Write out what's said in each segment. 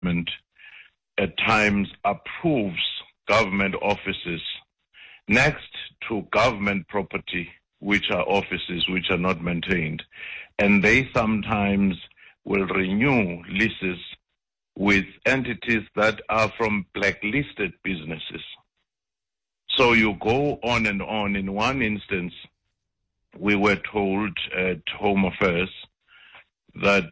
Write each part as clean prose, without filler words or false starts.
department at times approves government offices next to government property, which are offices which are not maintained. And they sometimes will renew leases with entities that are from blacklisted businesses. So you go on and on. In one instance, we were told at Home Affairs that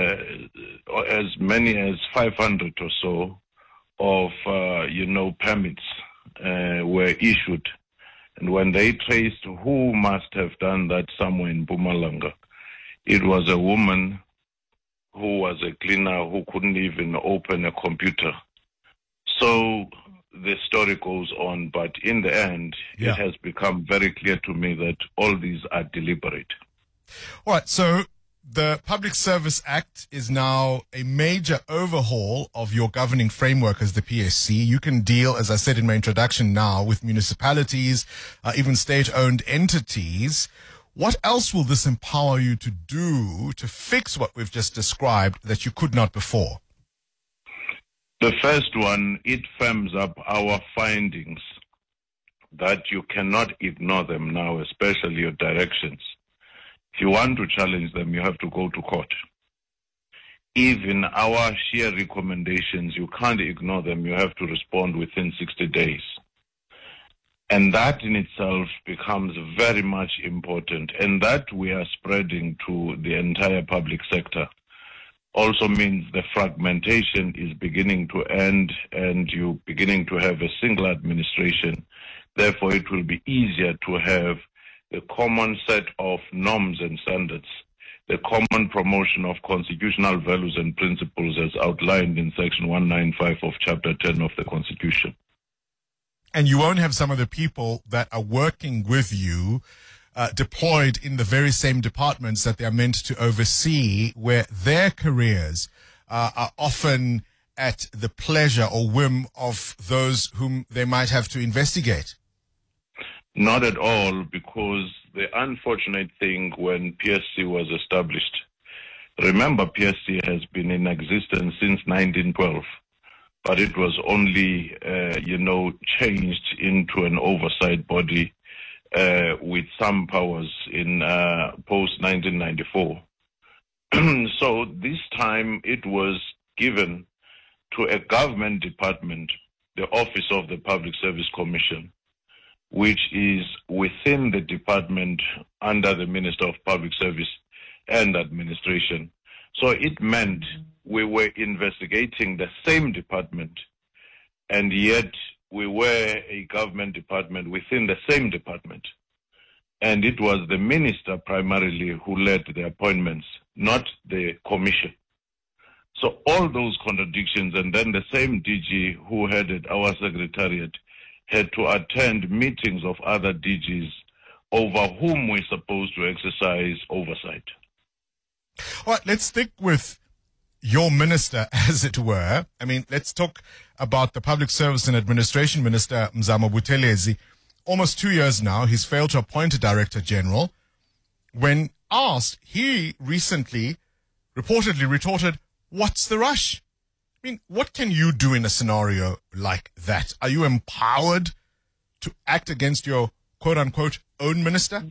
as many as 500 or so of, permits were issued. And when they traced who must have done that somewhere in Mpumalanga, it was a woman who was a cleaner who couldn't even open a computer. So the story goes on, but in the end, It has become very clear to me that all these are deliberate. All right, so the Public Service Act is now a major overhaul of your governing framework as the PSC. You can deal, as I said in my introduction now, with municipalities, even state-owned entities. What else will this empower you to do to fix what we've just described that you could not before? The first one, it firms up our findings that you cannot ignore them now, especially your directions. If you want to challenge them, you have to go to court. Even our sheer recommendations, you can't ignore them. You have to respond within 60 days. And that in itself becomes very much important. And that we are spreading to the entire public sector also means the fragmentation is beginning to end and you're beginning to have a single administration. Therefore, it will be easier to have the common set of norms and standards, the common promotion of constitutional values and principles as outlined in Section 195 of Chapter 10 of the Constitution. And you won't have some of the people that are working with you deployed in the very same departments that they are meant to oversee, where their careers are often at the pleasure or whim of those whom they might have to investigate. Not at all, because the unfortunate thing when PSC was established, remember PSC has been in existence since 1912. But it was only, changed into an oversight body with some powers in post-1994. So this time it was given to a government department, the Office of the Public Service Commission, which is within the department under the Minister of Public Service and Administration. So it meant we were investigating the same department, and yet we were a government department within the same department. And it was the minister primarily who led the appointments, not the commission. So all those contradictions, and then the same DG who headed our secretariat had to attend meetings of other DGs over whom we're supposed to exercise oversight. All right, let's stick with your minister, as it were. I mean, let's talk about the Public Service and Administration Minister, Mzamo Buthelezi. Almost 2 years now, he's failed to appoint a Director General. When asked, he recently reportedly retorted, "What's the rush?" I mean, what can you do in a scenario like that? Are you empowered to act against your quote-unquote own minister?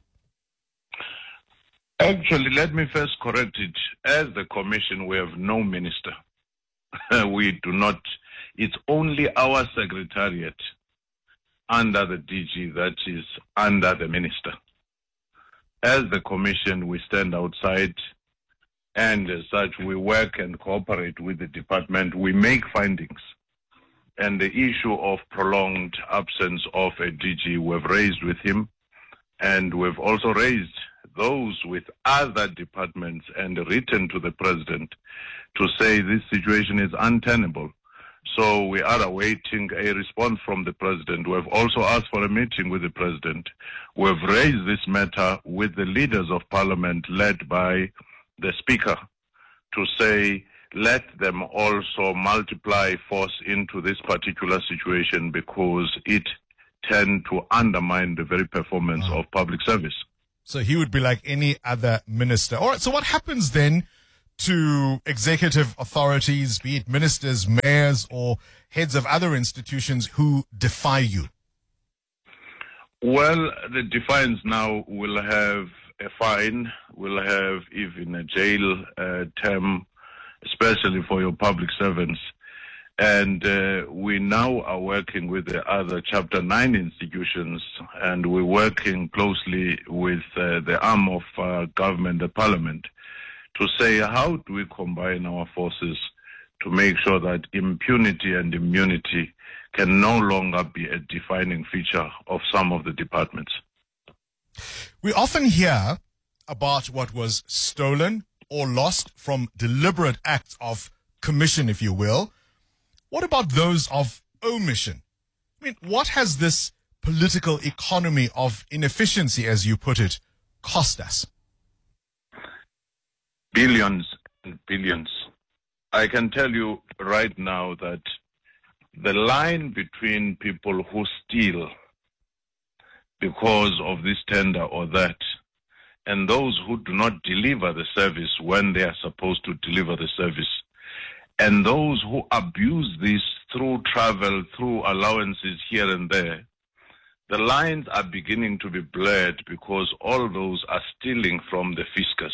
Actually, let me first correct it. As the Commission, we have no minister. We do not. It's only our secretariat under the DG that is under the minister. As the Commission, we stand outside, and as such, we work and cooperate with the department. We make findings. And the issue of prolonged absence of a DG, we've raised with him, and we've also raised those with other departments and written to the president to say this situation is untenable. So we are awaiting a response from the president. We've also asked for a meeting with the president. We've raised this matter with the leaders of parliament led by the speaker to say, let them also multiply force into this particular situation because it tends to undermine the very performance of public service. So he would be like any other minister. All right, so what happens then to executive authorities, be it ministers, mayors, or heads of other institutions who defy you? Well, the defiance now will have a fine, will have even a jail term, especially for your public servants. And we now are working with the other Chapter 9 institutions, and we're working closely with the arm of government, the parliament, to say how do we combine our forces to make sure that impunity and immunity can no longer be a defining feature of some of the departments. We often hear about what was stolen or lost from deliberate acts of commission, if you will. What about those of omission? I mean, what has this political economy of inefficiency, as you put it, cost us? Billions and billions. I can tell you right now that the line between people who steal because of this tender or that, and those who do not deliver the service when they are supposed to deliver the service, and those who abuse this through travel, through allowances here and there, the lines are beginning to be blurred because all those are stealing from the fiscus.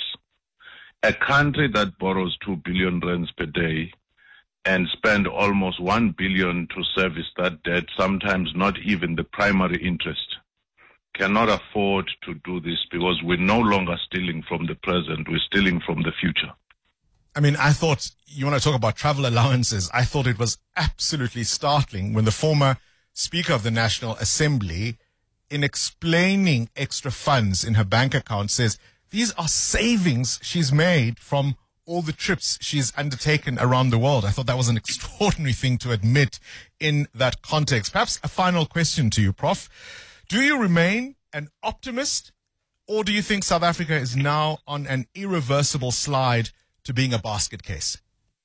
A country that borrows 2 billion rands per day and spend almost 1 billion to service that debt, sometimes not even the primary interest, cannot afford to do this because we're no longer stealing from the present, we're stealing from the future. I mean, I thought, you want to talk about travel allowances, I thought it was absolutely startling when the former Speaker of the National Assembly, in explaining extra funds in her bank account, says these are savings she's made from all the trips she's undertaken around the world. I thought that was an extraordinary thing to admit in that context. Perhaps a final question to you, Prof. Do you remain an optimist, or do you think South Africa is now on an irreversible slide to being a basket case?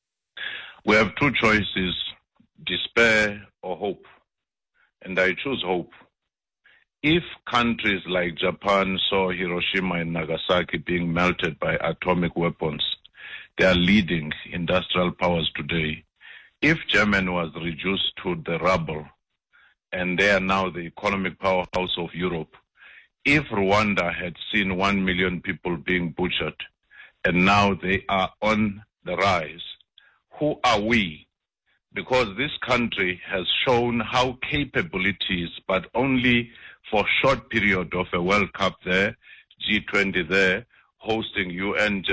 We have two choices, despair or hope. And I choose hope. If countries like Japan saw Hiroshima and Nagasaki being melted by atomic weapons, they are leading industrial powers today. If Germany was reduced to the rubble, and they are now the economic powerhouse of Europe, if Rwanda had seen 1 million people being butchered, and now they are on the rise, who are we? Because this country has shown how capable it is, but only for a short period of a World Cup there, G20 there, hosting UN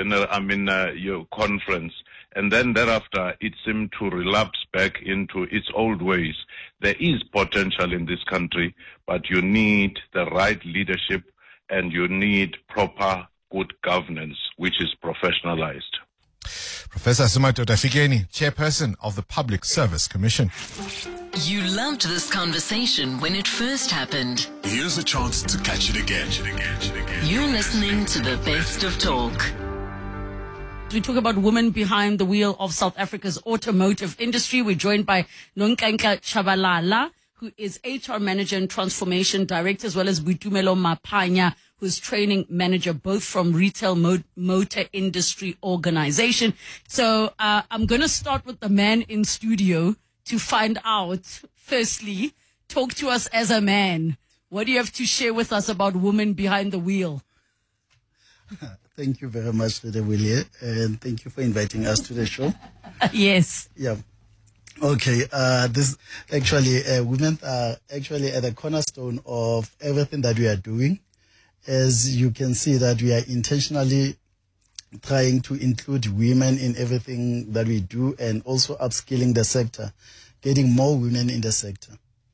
conference, and then thereafter it seemed to relapse back into its old ways. There is potential in this country, but you need the right leadership and you need proper good governance, which is professionalized. Professor Sumadoda Fikeni, Chairperson of the Public Service Commission. You loved this conversation when it first happened. Here's a chance to catch it again. You're listening to the best of talk. We talk about women behind the wheel of South Africa's automotive industry. We're joined by Nonhlanhla Tshabalala, who is HR Manager and Transformation Director, as well as Boitumelo Maphanya, who's training manager, both from Retail Motor Industry Organization. So I'm going to start with the man in studio to find out, firstly, talk to us as a man. What do you have to share with us about women behind the wheel? Thank you very much, Lady Willie, and thank you for inviting us to the show. Yes. Yeah. Okay. This actually, women are actually at the cornerstone of everything that we are doing. As you can see that we are intentionally trying to include women in everything that we do and also upskilling the sector, getting more women in the sector.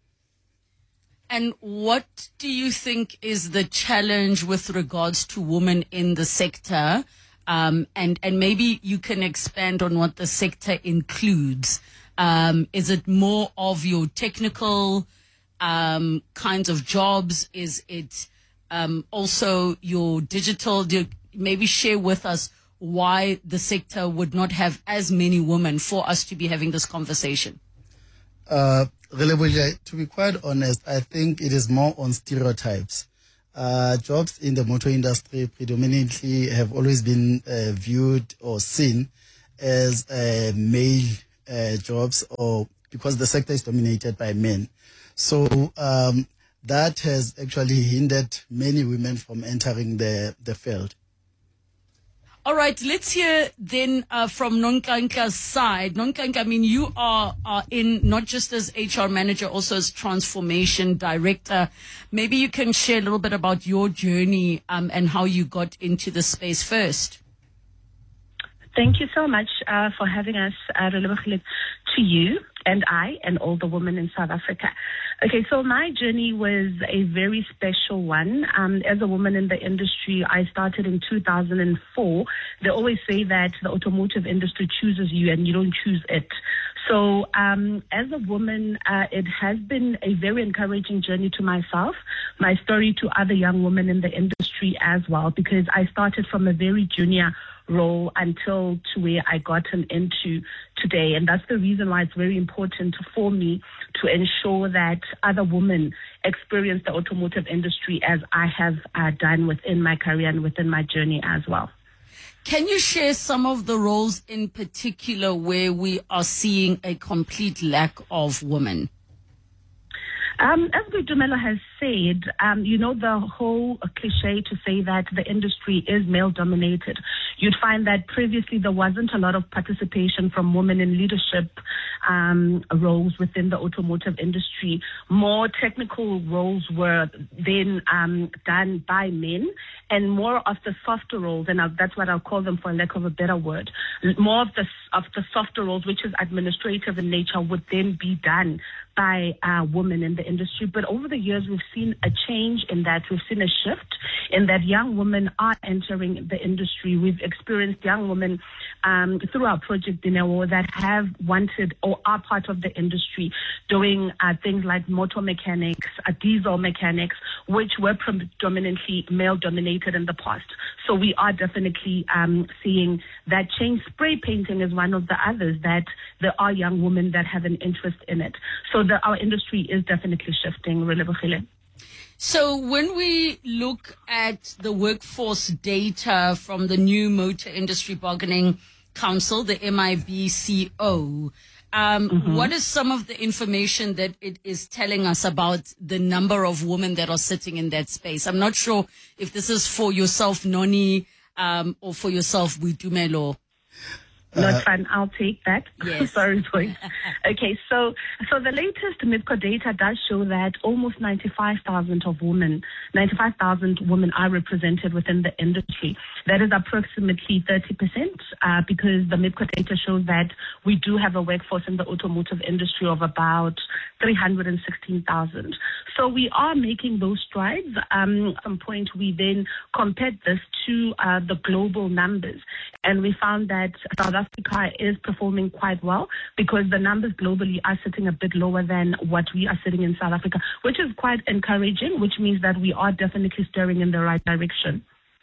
And what do you think is the challenge with regards to women in the sector? And maybe you can expand on what the sector includes. Is it more of your technical kinds of jobs? Is it also your digital? Maybe share with us why the sector would not have as many women for us to be having this conversation. Really, to be quite honest, I think it is more on stereotypes. Jobs in the motor industry predominantly have always been viewed or seen as male jobs, or because the sector is dominated by men. So that has actually hindered many women from entering the field. All right, let's hear then from Nonhlanhla's side. Nonhlanhla, I mean, you are in not just as HR manager, also as transformation director. Maybe you can share a little bit about your journey and how you got into the space first. Thank you so much for having us, Relebogile, to you and I and all the women in South Africa. Okay, so my journey was a very special one. As a woman in the industry, I started in 2004. They always say that the automotive industry chooses you and you don't choose it. So as a woman, it has been a very encouraging journey to myself, my story to other young women in the industry as well, because I started from a very junior role until to where I gotten into today. And that's the reason why it's very important for me to ensure that other women experience the automotive industry as I have done within my career and within my journey as well. Can you share some of the roles in particular where we are seeing a complete lack of women? As Boitumelo has said, the whole cliche to say that the industry is male-dominated. You'd find that previously there wasn't a lot of participation from women in leadership roles within the automotive industry. More technical roles were then done by men, and more of the softer roles, and that's what I'll call them for lack of a better word, more of the softer roles, which is administrative in nature, would then be done by women in the industry. But over the years, we've seen a change in that. We've seen a shift in that young women are entering the industry. We've experienced young women through our project Dinero that have wanted or are part of the industry doing things like motor mechanics, diesel mechanics, which were predominantly male-dominated in the past. So we are definitely seeing that change. Spray painting is one of the others that there are young women that have an interest in it. So our industry is definitely shifting, Relebogile. So when we look at the workforce data from the new Motor Industry Bargaining Council, the MIBCO, what is some of the information that it is telling us about the number of women that are sitting in that space? I'm not sure if this is for yourself, Noni, or for yourself, Boitumelo. Not fun. I'll take that. Yes. Sorry, boy. Okay, so the latest MIBCO data does show that almost 95,000 women are represented within the industry. That is approximately 30%, because the MIBCO data shows that we do have a workforce in the automotive industry of about 316,000. So we are making those strides. At some point, we then compared this to the global numbers, and we found that South Africa is performing quite well because the numbers globally are sitting a bit lower than what we are sitting in South Africa, which is quite encouraging, which means that we are definitely steering in the right direction.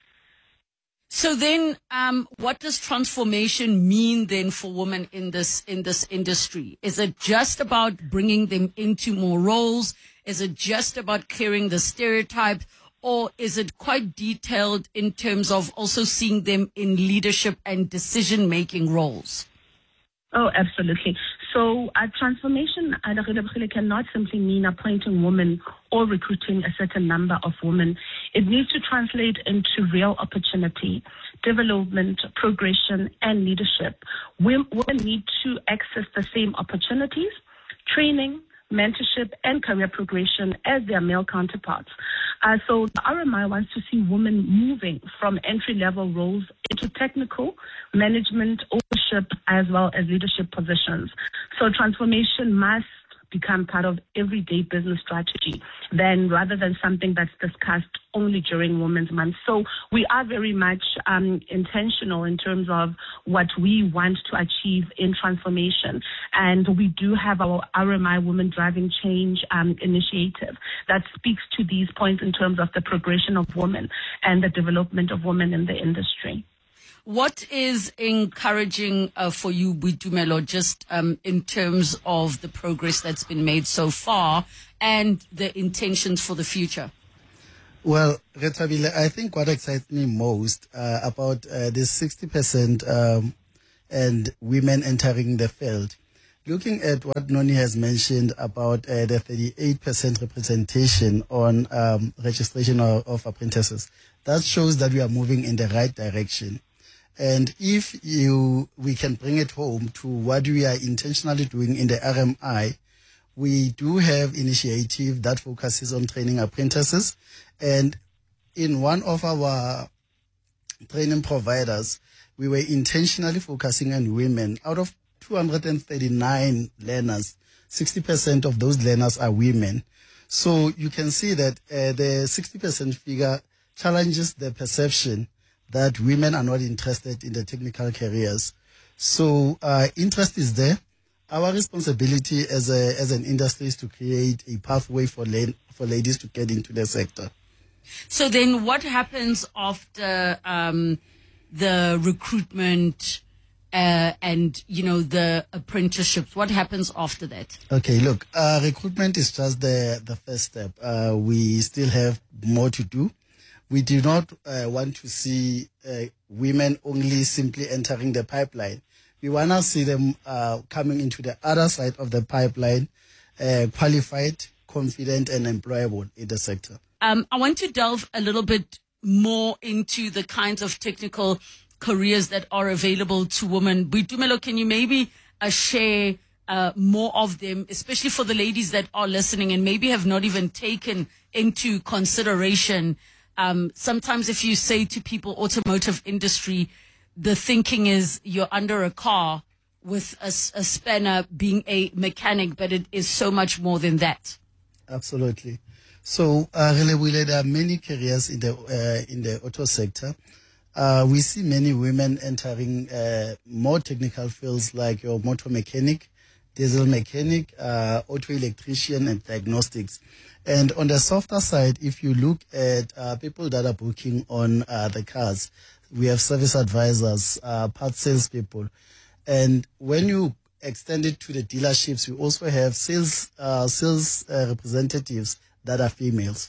So then, what does transformation mean then for women in this industry? Is it just about bringing them into more roles? Is it just about clearing the stereotype? Or is it quite detailed in terms of also seeing them in leadership and decision-making roles? Oh, absolutely. So transformation cannot simply mean appointing women or recruiting a certain number of women. It needs to translate into real opportunity, development, progression, and leadership. Women need to access the same opportunities, training, mentorship, and career progression as their male counterparts. So the RMI wants to see women moving from entry-level roles into technical, management, ownership, as well as leadership positions. So transformation must become part of everyday business strategy rather than something that's discussed only during Women's Month. So we are very much intentional in terms of what we want to achieve in transformation. And we do have our RMI Women Driving Change initiative that speaks to these points in terms of the progression of women and the development of women in the industry. What is encouraging for you, Boitumelo, just in terms of the progress that's been made so far and the intentions for the future? Well, Retabile, I think what excites me most about this 60% and women entering the field, looking at what Noni has mentioned about the 38% representation on registration of apprentices, that shows that we are moving in the right direction. And if we can bring it home to what we are intentionally doing in the RMI, we do have initiative that focuses on training apprentices. And in one of our training providers, we were intentionally focusing on women. Out of 239 learners, 60% of those learners are women. So you can see that the 60% figure challenges the perception that women are not interested in the technical careers. So interest is there. Our responsibility as an industry is to create a pathway for ladies to get into the sector. So then what happens after the recruitment and, the apprenticeships? What happens after that? Okay, look, recruitment is just the first step. We still have more to do. We do not want to see women only simply entering the pipeline. We want to see them coming into the other side of the pipeline, qualified, confident, and employable in the sector. I want to delve a little bit more into the kinds of technical careers that are available to women. Boitumelo, can you maybe share more of them, especially for the ladies that are listening and maybe have not even taken into consideration? Sometimes if you say to people automotive industry, the thinking is you're under a car with a spanner being a mechanic, but it is so much more than that. Absolutely. So, really, there are many careers in the auto sector. We see many women entering more technical fields like your motor mechanic, diesel mechanic, auto electrician, and diagnostics. And on the softer side, if you look at people that are booking on the cars, we have service advisors, part salespeople. And when you extend it to the dealerships, we also have sales representatives that are females.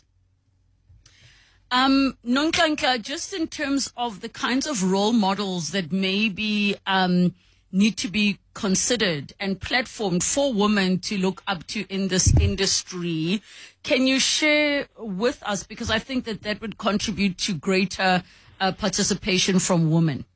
Nonhlanhla, just in terms of the kinds of role models that maybe need to be considered and platformed for women to look up to in this industry, can you share with us, because I think that would contribute to greater participation from women?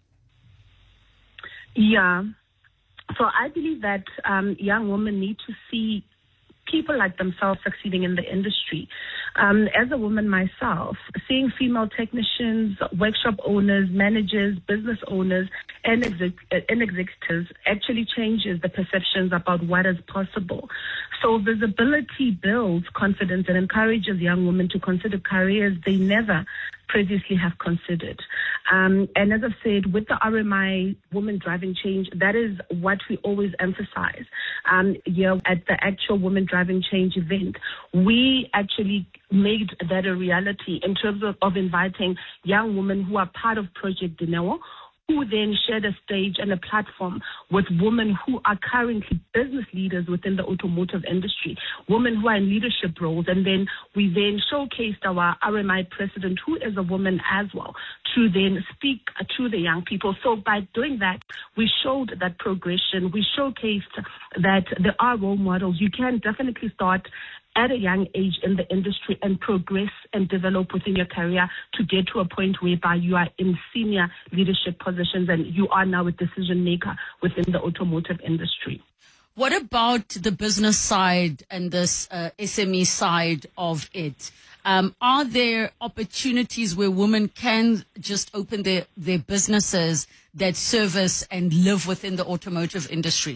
Yeah. So I believe that young women need to see people like themselves succeeding in the industry. As a woman myself, seeing female technicians, workshop owners, managers, business owners, and executives actually changes the perceptions about what is possible. So visibility builds confidence and encourages young women to consider careers they never previously have considered. And as I've said, with the RMI Women Driving Change, that is what we always emphasize. Here at the actual Women Driving Change event, we actually made that a reality in terms of inviting young women who are part of Project Dineo, who then shared a stage and a platform with women who are currently business leaders within the automotive industry, women who are in leadership roles. And then we then showcased our RMI president, who is a woman as well, to then speak to the young people. So by doing that, we showed that progression. We showcased that there are role models. You can definitely start at a young age in the industry and progress and develop within your career to get to a point whereby you are in senior leadership positions and you are now a decision maker within the automotive industry. What about the business side and this SME side of it? Are there opportunities where women can just open their businesses that service and live within the automotive industry?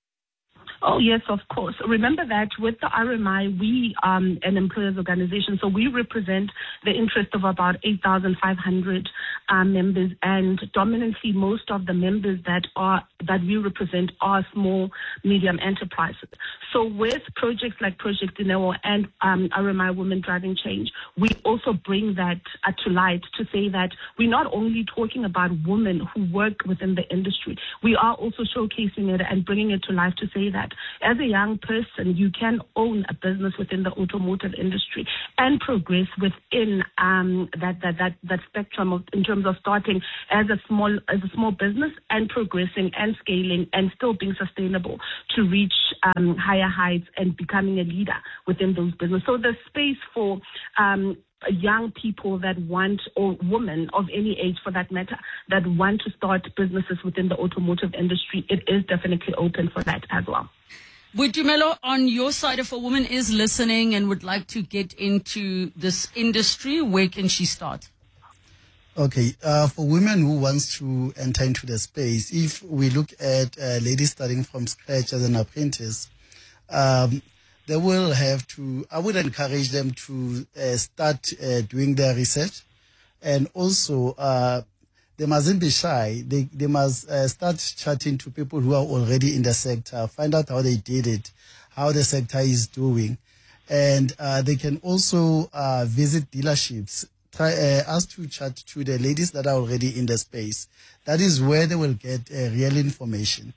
Oh, yes, of course. Remember that with the RMI, we are an employers organization, so we represent the interest of about 8,500 members, and dominantly most of the members that we represent are small, medium enterprises. So with projects like Project Dineo and RMI Women Driving Change, we also bring that to light to say that we're not only talking about women who work within the industry, we are also showcasing it and bringing it to life to say that not. As a young person, you can own a business within the automotive industry and progress within that spectrum in terms of starting as a small business and progressing and scaling and still being sustainable to reach higher heights and becoming a leader within those businesses. So the space for young people that want, or women of any age for that matter, that want to start businesses within the automotive industry, it is definitely open for that as well. Boitumelo, on your side, if a woman is listening and would like to get into this industry, where can she start? Okay, for women who wants to enter into the space, if we look at ladies starting from scratch as an apprentice, they will have to, I would encourage them to start doing their research, and also they mustn't be shy. They must start chatting to people who are already in the sector, find out how they did it, how the sector is doing, and they can also visit dealerships. Ask to chat to the ladies that are already in the space. That is where they will get real information.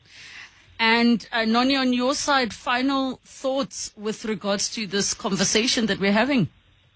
And Noni, on your side, final thoughts with regards to this conversation that we're having?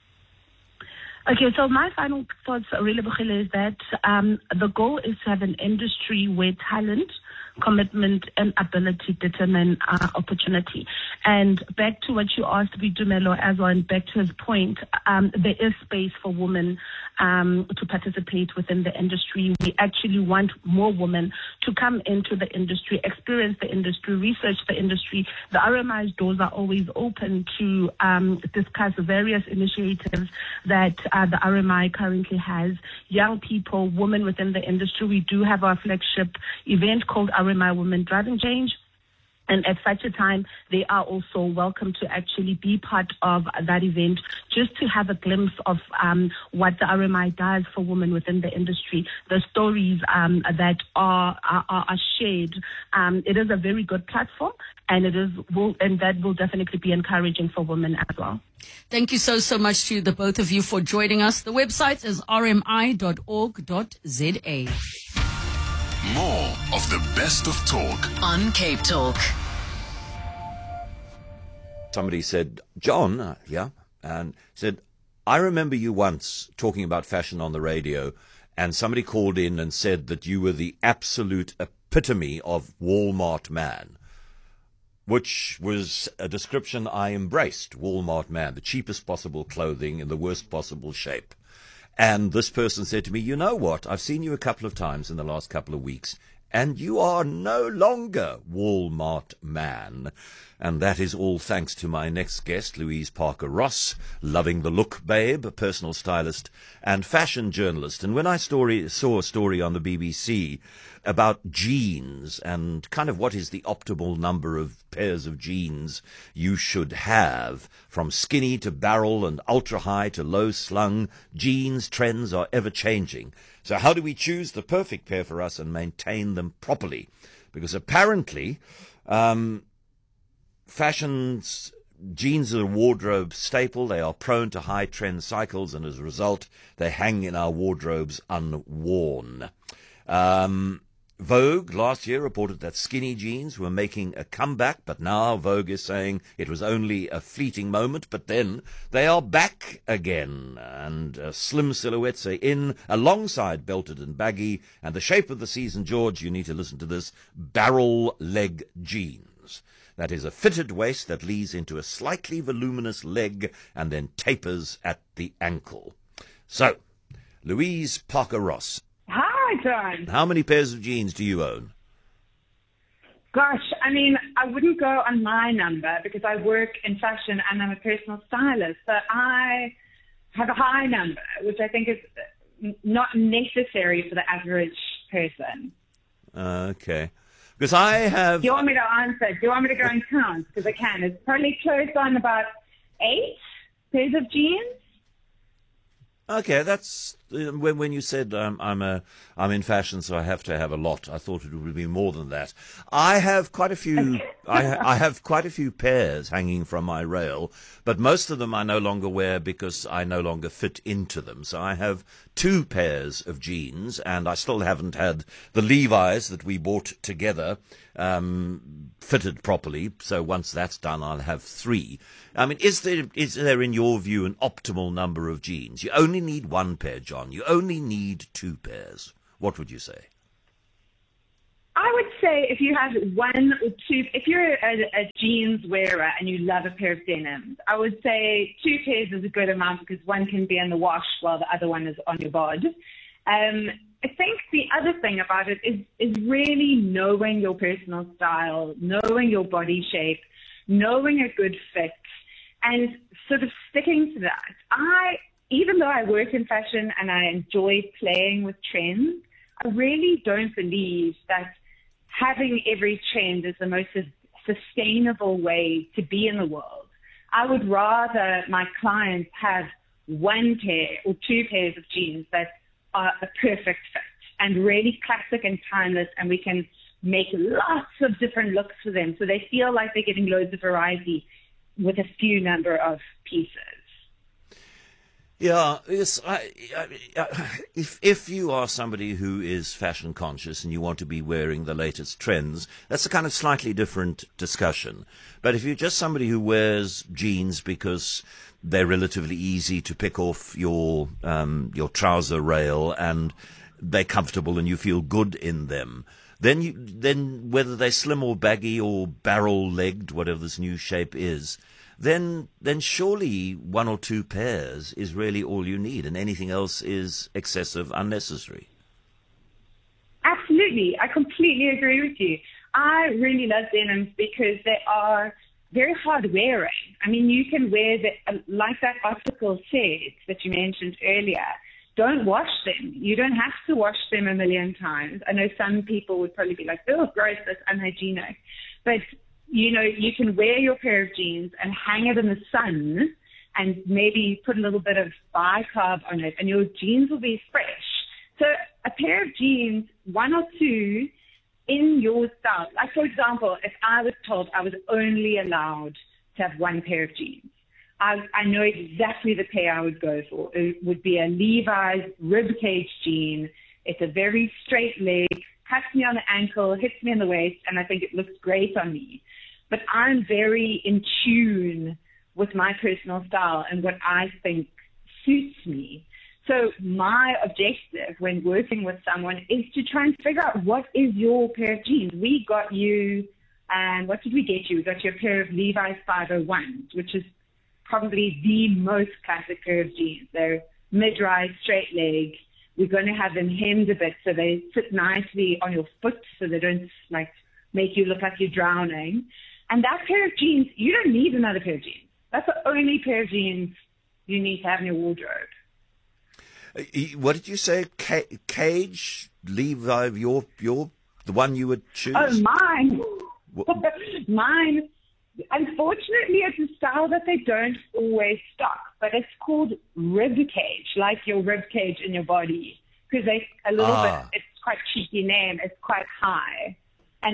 Okay, so my final thoughts, really, Bukile, is that the goal is to have an industry where talent, commitment, and ability determine opportunity. And back to what you asked Boitumelo as well, and back to his point, there is space for women to participate within the industry. We actually want more women to come into the industry, experience the industry, research the industry. The RMI's doors are always open to discuss various initiatives that the RMI currently has. Young people, women within the industry, we do have our flagship event called RMI Women Driving Change. And at such a time, they are also welcome to actually be part of that event, just to have a glimpse of what the RMI does for women within the industry, the stories that are shared. It is a very good platform, and that will definitely be encouraging for women as well. Thank you so much to the both of you for joining us. The website is rmi.org.za. More of the best of talk on Cape Talk. Somebody said, John, and said, I remember you once talking about fashion on the radio, and somebody called in and said that you were the absolute epitome of Walmart man, which was a description I embraced. Walmart man, the cheapest possible clothing in the worst possible shape. And this person said to me, you know what, I've seen you a couple of times in the last couple of weeks, and you are no longer Walmart man. And that is all thanks to my next guest, Louise Parker Ross, loving the look babe, a personal stylist and fashion journalist. And when I saw a story on the BBC about jeans and kind of what is the optimal number of pairs of jeans you should have, from skinny to barrel and ultra high to low slung, jeans trends are ever changing. So how do we choose the perfect pair for us and maintain them properly? Because apparently, fashion's jeans are a wardrobe staple. They are prone to high trend cycles, and as a result, they hang in our wardrobes unworn. Vogue last year reported that skinny jeans were making a comeback, but now Vogue is saying it was only a fleeting moment, but then they are back again, and slim silhouettes are in, alongside belted and baggy, and the shape of the season, George, you need to listen to this, barrel leg jeans. That is a fitted waist that leads into a slightly voluminous leg and then tapers at the ankle. So, Louise Parker Ross. Hi, John. How many pairs of jeans do you own? Gosh, I mean, I wouldn't go on my number because I work in fashion and I'm a personal stylist. So I have a high number, which I think is not necessary for the average person. Okay. Because I have... Do you want me to answer? Do you want me to go and count? Because I can. It's probably close on about 8 pairs of jeans. Okay, that's when you said I'm in fashion, so I have to have a lot, I thought it would be more than that. I have quite a few. I have quite a few pairs hanging from my rail, but most of them I no longer wear because I no longer fit into them. So I have 2 pairs of jeans, and I still haven't had the Levi's that we bought together fitted properly. So once that's done, I'll have 3. I mean, is there in your view an optimal number of jeans? You only need 1 pair, John. You only need 2 pairs. What would you say? I would say if you have 1 or 2, if you're a jeans wearer and you love a pair of denims, I would say 2 pairs is a good amount because one can be in the wash while the other one is on your bod. I think the other thing about it is really knowing your personal style, knowing your body shape, knowing a good fit, and sort of sticking to that. Even though I work in fashion and I enjoy playing with trends, I really don't believe that having every trend is the most sustainable way to be in the world. I would rather my clients have 1 pair or 2 pairs of jeans that are a perfect fit and really classic and timeless, and we can make lots of different looks for them so they feel like they're getting loads of variety with a few number of pieces. Yeah, yes. If you are somebody who is fashion conscious and you want to be wearing the latest trends, that's a kind of slightly different discussion. But if you're just somebody who wears jeans because they're relatively easy to pick off your trouser rail and they're comfortable and you feel good in them, then whether they're slim or baggy or barrel-legged, whatever this new shape is, then surely 1 or 2 pairs is really all you need, and anything else is excessive, unnecessary. Absolutely. I completely agree with you. I really love denims because they are very hard wearing. I mean, you can wear like that article said that you mentioned earlier, don't wash them. You don't have to wash them a million times. I know some people would probably be like, oh, gross, that's unhygienic. But you know, you can wear your pair of jeans and hang it in the sun and maybe put a little bit of bicarb on it and your jeans will be fresh. So a pair of jeans, 1 or 2 in your style. Like, for example, if I was told I was only allowed to have 1 pair of jeans, I know exactly the pair I would go for. It would be a Levi's ribcage jean. It's a very straight leg, cuts me on the ankle, hits me in the waist, and I think it looks great on me. But I'm very in tune with my personal style and what I think suits me. So my objective when working with someone is to try and figure out what is your pair of jeans. We got you, and what did we get you? We got you a pair of Levi's 501s, which is probably the most classic pair of jeans. They're mid-rise, straight leg. We're going to have them hemmed a bit so they sit nicely on your foot so they don't like make you look like you're drowning. And that pair of jeans, you don't need another pair of jeans. That's the only pair of jeans you need to have in your wardrobe. What did you say? Cage? Levi, the one you would choose? Oh, mine. Mine. Unfortunately, it's a style that they don't always stock, but it's called rib cage, like your rib cage in your body, because a little bit, it's quite cheeky name. It's quite high. And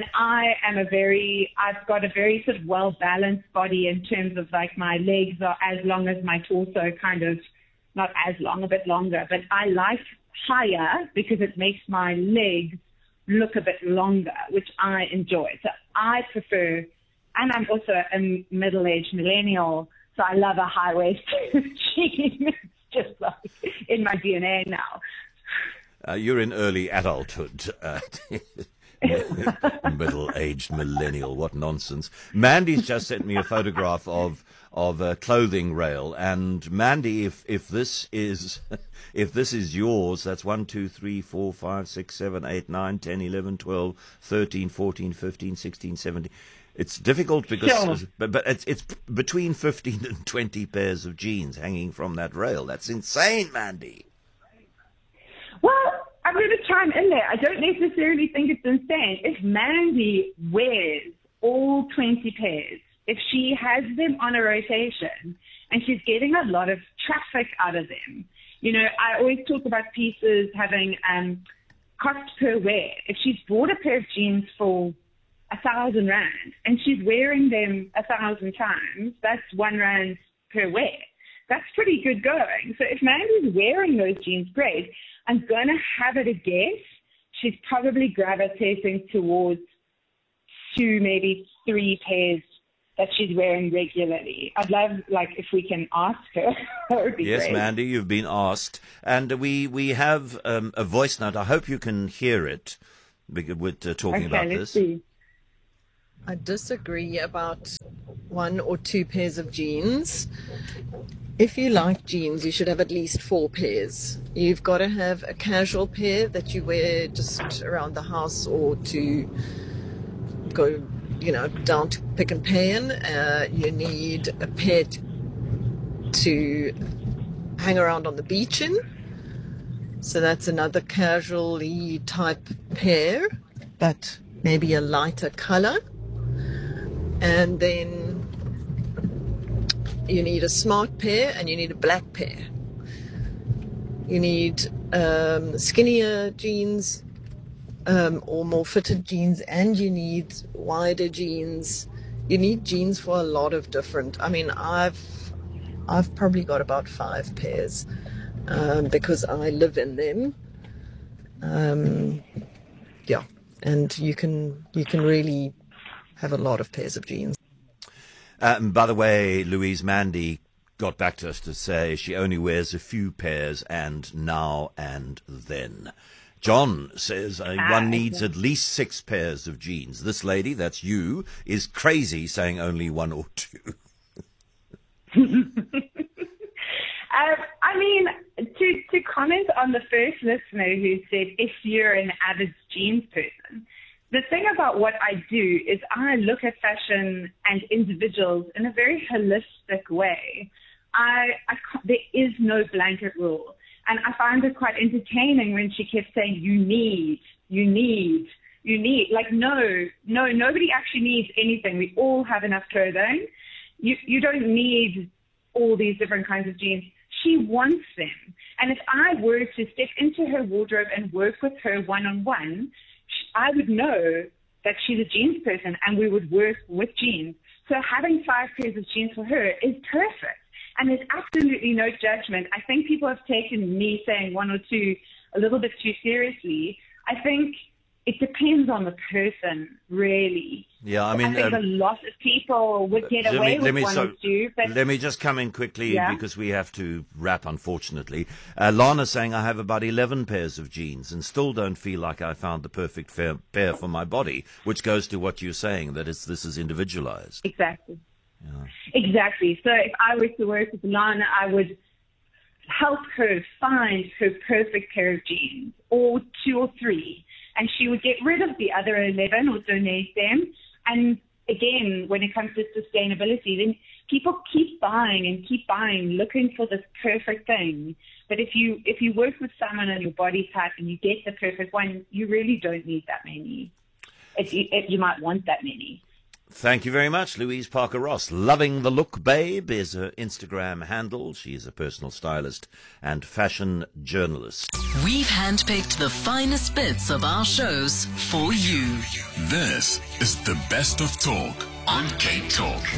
I've got a very sort of well-balanced body in terms of like my legs are as long as my torso, kind of, not as long, a bit longer, but I like higher because it makes my legs look a bit longer, which I enjoy. So I prefer, and I'm also a middle-aged millennial, so I love a high-waisted jean. It's just like in my DNA now. You're in early adulthood. Middle-aged millennial, what nonsense. Mandy's just sent me a photograph of a clothing rail, and Mandy, if this is yours, that's 1, 2, 3, 4, 5, 6, 7, 8, 9, 10, 11, 12, 13, 14, 15, 16, 17. It's difficult because, sure. but it's between 15 and 20 pairs of jeans hanging from that rail. That's insane, Mandy. Well, I'm going to chime in there. I don't necessarily think it's insane. If Mandy wears all 20 pairs, if she has them on a rotation and she's getting a lot of traffic out of them, You know, I always talk about pieces having cost per wear. If she's bought a pair of jeans for 1,000 rand and she's wearing them 1,000 times, that's 1 rand per wear. That's pretty good going. So if Mandy's wearing those jeans, great. I'm going to have it a guess. She's probably gravitating towards 2, maybe 3 pairs that she's wearing regularly. I'd love, if we can ask her. That would be yes, great. Mandy, you've been asked. And we have a voice note. I hope you can hear it with talking about let's this. See. I disagree about 1 or 2 pairs of jeans. If you like jeans, you should have at least 4 pairs. You've got to have a casual pair that you wear just around the house or to go, down to Pick and Pay in. You need a pair to hang around on the beach in. So that's another casually type pair, but maybe a lighter color. And then you need a smart pair and you need a black pair. You need skinnier jeans or more fitted jeans, and you need wider jeans. You need jeans for a lot of different. I mean, I've probably got about 5 pairs because I live in them. Yeah, and you can really have a lot of pairs of jeans. By the way, Louise, Mandy got back to us to say she only wears a few pairs and now and then. John says one needs at least 6 pairs of jeans. This lady, that's you, is crazy saying only 1 or 2. I mean, to comment on the first listener who said if you're an avid jeans person, the thing about what I do is I look at fashion and individuals in a very holistic way. There is no blanket rule. And I find it quite entertaining when she kept saying, you need. Like, no, nobody actually needs anything. We all have enough clothing. You don't need all these different kinds of jeans. She wants them. And if I were to step into her wardrobe and work with her one-on-one, I would know that she's a jeans person and we would work with jeans. So having 5 pairs of jeans for her is perfect. And there's absolutely no judgment. I think people have taken me saying 1 or 2 a little bit too seriously. I think it depends on the person, really. Yeah, I mean, I think a lot of people would get away with 1 or 2. But let me just come in quickly Yeah. because we have to wrap, unfortunately. Lana's saying I have about 11 pairs of jeans and still don't feel like I found the perfect pair for my body, which goes to what you're saying, that this is individualized. Exactly. Yeah. Exactly. So if I were to work with Lana, I would help her find her perfect pair of jeans, or 2 or 3, and she would get rid of the other 11 or donate them. And again, when it comes to sustainability, then people keep buying, looking for this perfect thing. But if you work with someone on your body type and you get the perfect one, you really don't need that many. You might want that many. Thank you very much, Louise Parker Ross. Loving the Look Babe is her Instagram handle. She is a personal stylist and fashion journalist. We've handpicked the finest bits of our shows for you. This is the best of talk on Cape Talk.